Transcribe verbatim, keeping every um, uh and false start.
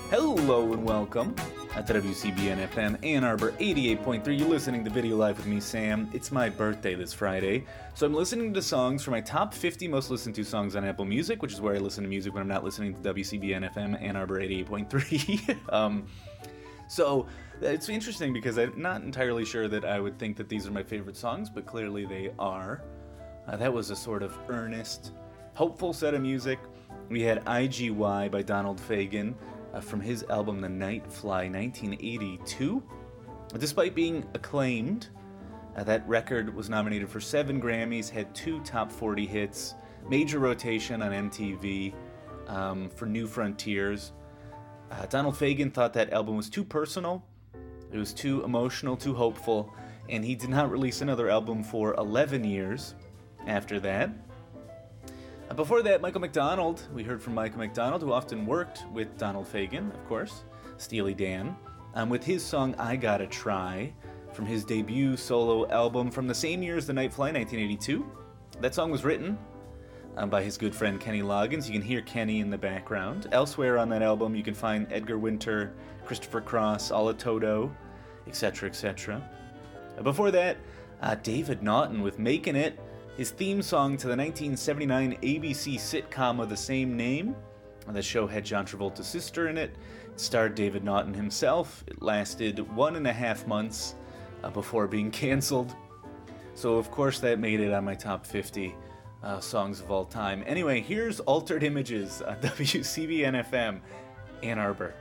Hello and welcome at the W C B N F M Ann Arbor eighty-eight point three. You're listening to Video Live with me, Sam. It's my birthday this Friday, so I'm listening to songs for my top fifty most listened to songs on Apple Music, which is where I listen to music when I'm not listening to W C B N F M Ann Arbor eighty-eight point three. um, so it's interesting because I'm not entirely sure that I would think that these are my favorite songs, but clearly they are. Uh, that was a sort of earnest, hopeful set of music. We had I G Y by Donald Fagen, Uh, from his album The Nightfly nineteen eighty-two. Despite being acclaimed, uh, that record was nominated for seven Grammys, had two top forty hits, major rotation on M T V um, for New Frontiers. Uh, Donald Fagen thought that album was too personal, it was too emotional, too hopeful, and he did not release another album for eleven years after that. Before that, Michael McDonald. We heard from Michael McDonald, who often worked with Donald Fagen, of course, Steely Dan, um, with his song I Gotta Try, from his debut solo album from the same year as The Nightfly, nineteen eighty-two. That song was written um, by his good friend Kenny Loggins. You can hear Kenny in the background. Elsewhere on that album, you can find Edgar Winter, Christopher Cross, Alla Toto, et cetera, et cetera. Uh, before that, uh, David Naughton with Makin' It, his theme song to the nineteen seventy-nine A B C sitcom of the same name. The show had John Travolta's sister in it. It starred David Naughton himself. It lasted one and a half months uh, before being canceled. So, of course, that made it on my top fifty uh, songs of all time. Anyway, here's Altered Images, uh, W C B N F M, Ann Arbor.